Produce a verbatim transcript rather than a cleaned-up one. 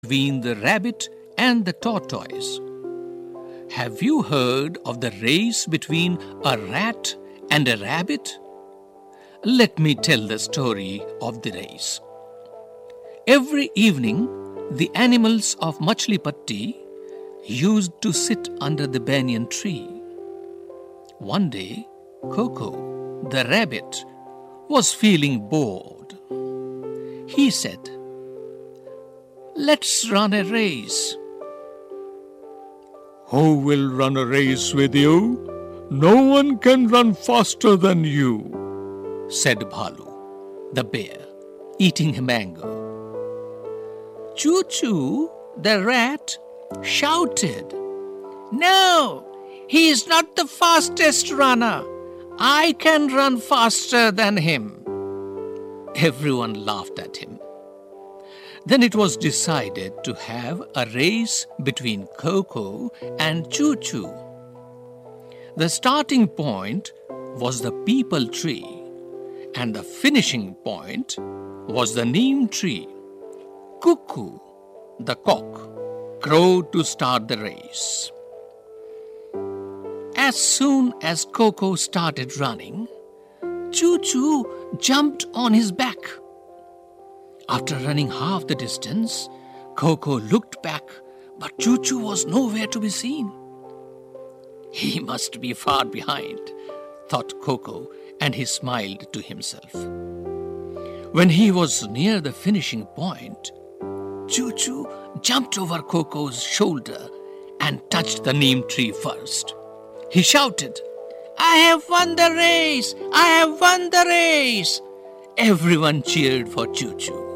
between the rabbit and the tortoise. Have you heard of the race between a rat and a rabbit? Let me tell the story of the race. Every evening, the animals of Machilipatti used to sit under the banyan tree. One day, Koko, the rabbit, was feeling bored. He said, "Let's run a race." "Who will run a race with you? No one can run faster than you," said Bhalu, the bear, eating a mango. Choo-Choo, the rat, shouted, "No, he is not the fastest runner. I can run faster than him." Everyone laughed at him. Then it was decided to have a race between Koko and Choo-Choo. The starting point was the peepal tree, and the finishing point was the neem tree. Cuckoo, the cock, crowed to start the race. As soon as Koko started running, Choo-Choo jumped on his back. After running half the distance, Koko looked back, but Choo-Choo was nowhere to be seen. "He must be far behind," thought Koko, and he smiled to himself. When he was near the finishing point, Choo-Choo jumped over Koko's shoulder and touched the neem tree first. He shouted, "I have won the race! I have won the race!" Everyone cheered for Choo-Choo.